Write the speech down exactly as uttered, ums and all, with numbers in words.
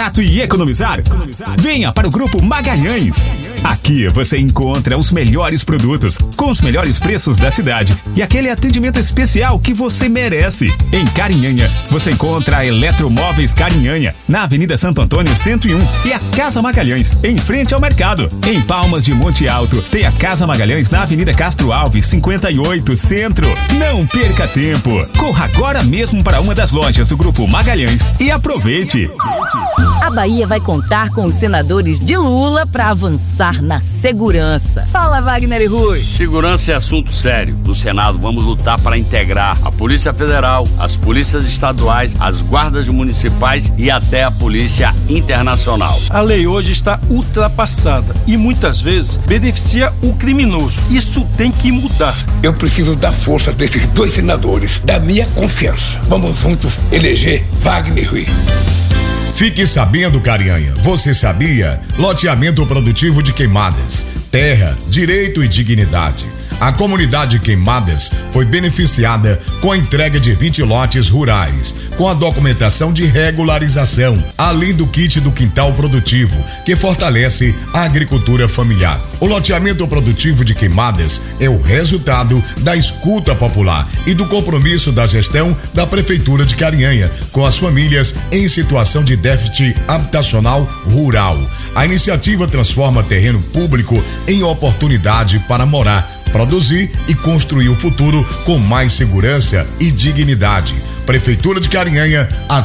barato e economizar? Venha para o Grupo Magalhães. Aqui você encontra os melhores produtos, com os melhores preços da cidade e aquele atendimento especial que você merece. Em Carinhanha, você encontra a Eletromóveis Carinhanha, na Avenida Santo Antônio cento e um, e a Casa Magalhães, em frente ao mercado. Em Palmas de Monte Alto, tem a Casa Magalhães na Avenida Castro Alves, cinquenta e oito, Centro. Não perca tempo. Corra agora mesmo para uma das lojas do Grupo Magalhães e aproveite. A Bahia vai contar com os senadores de Lula para avançar na segurança. Fala, Wagner e Rui. Segurança é assunto sério. No Senado vamos lutar para integrar a Polícia Federal, as polícias estaduais, as guardas municipais e até a Polícia Internacional. A lei hoje está ultrapassada e muitas vezes beneficia o criminoso. Isso tem que mudar. Eu preciso da força desses dois senadores, da minha confiança. Vamos juntos eleger Wagner e Rui. Fique sabendo, Carinhanha, você sabia? Loteamento produtivo de Queimadas, terra, direito e dignidade. A comunidade Queimadas foi beneficiada com a entrega de vinte lotes rurais, com a documentação de regularização, além do kit do quintal produtivo, que fortalece a agricultura familiar. O loteamento produtivo de Queimadas é o resultado da escuta popular e do compromisso da gestão da Prefeitura de Carinhanha com as famílias em situação de déficit habitacional rural. A iniciativa transforma terreno público em oportunidade para morar, produzir e construir o futuro com mais segurança e dignidade. Prefeitura de Carinhanha, a